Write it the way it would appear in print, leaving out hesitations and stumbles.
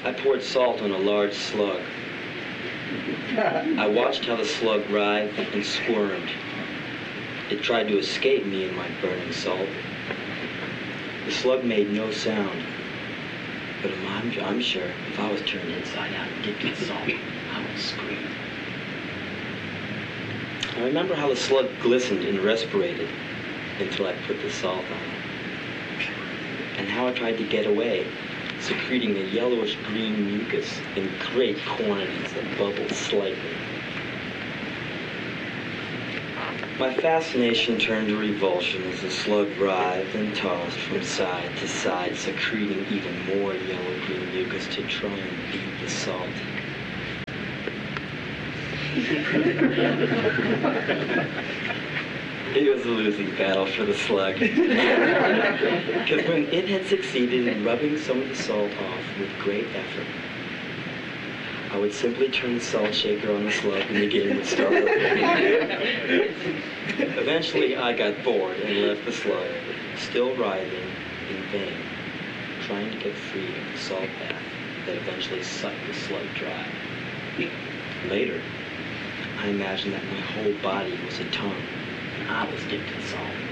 I poured salt on a large slug. I watched how the slug writhed and squirmed. It tried to escape me and my burning salt. The slug made no sound, but I'm sure if I was turned inside out and dipped in salt, I would scream. I remember how the slug glistened and respirated until I put the salt on it, and how I tried to get away, secreting a yellowish-green mucus in great quantities that bubbled slightly. My fascination turned to revulsion as the slug writhed and tossed from side to side, secreting even more yellow-green mucus to try and beat the salt. It was a losing battle for the slug. Because when it had succeeded in rubbing some of the salt off with great effort, I would simply turn the salt shaker on the slug and the game would start over. Eventually, I got bored and left the slug, still writhing in vain, trying to get free of the salt bath that eventually sucked the slug dry. Later, I imagined that my whole body was a tongue, and I was dipped in salt.